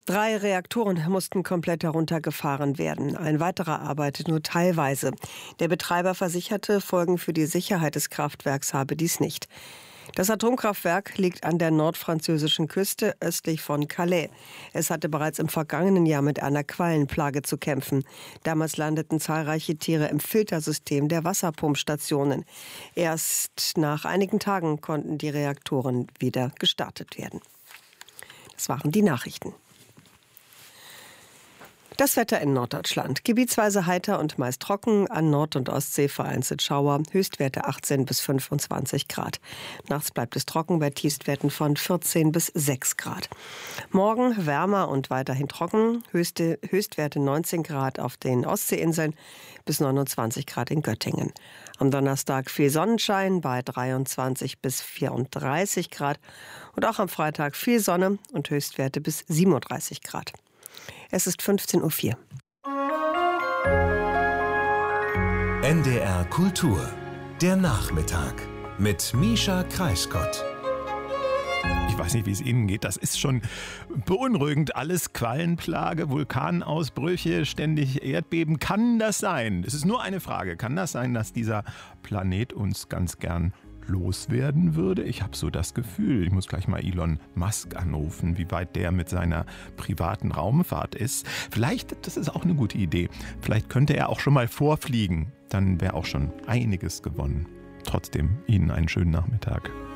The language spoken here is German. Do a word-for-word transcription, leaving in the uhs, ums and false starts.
Drei Reaktoren mussten komplett heruntergefahren werden. Ein weiterer arbeitet nur teilweise. Der Betreiber versicherte, Folgen für die Sicherheit des Kraftwerks habe dies nicht. Das Atomkraftwerk liegt an der nordfranzösischen Küste östlich von Calais. Es hatte bereits im vergangenen Jahr mit einer Quallenplage zu kämpfen. Damals landeten zahlreiche Tiere im Filtersystem der Wasserpumpstationen. Erst nach einigen Tagen konnten die Reaktoren wieder gestartet werden. Das waren die Nachrichten. Das Wetter in Norddeutschland. Gebietsweise heiter und meist trocken, an Nord- und Ostsee vereinzelt Schauer, Höchstwerte achtzehn bis fünfundzwanzig Grad. Nachts bleibt es trocken bei Tiefstwerten von vierzehn bis sechs Grad. Morgen wärmer und weiterhin trocken, Höchste, Höchstwerte neunzehn Grad auf den Ostseeinseln bis neunundzwanzig Grad in Göttingen. Am Donnerstag viel Sonnenschein bei dreiundzwanzig bis vierunddreißig Grad und auch am Freitag viel Sonne und Höchstwerte bis siebenunddreißig Grad. Es ist fünfzehn Uhr vier. N D R Kultur, der Nachmittag mit Mischa Kreisgott. Ich weiß nicht, wie es Ihnen geht. Das ist schon beunruhigend. Alles Quallenplage, Vulkanausbrüche, ständig Erdbeben. Kann das sein? Es ist nur eine Frage. Kann das sein, dass dieser Planet uns ganz gern loswerden würde? Ich habe so das Gefühl, ich muss gleich mal Elon Musk anrufen, wie weit der mit seiner privaten Raumfahrt ist. Vielleicht, das ist auch eine gute Idee, vielleicht könnte er auch schon mal vorfliegen. Dann wäre auch schon einiges gewonnen. Trotzdem Ihnen einen schönen Nachmittag.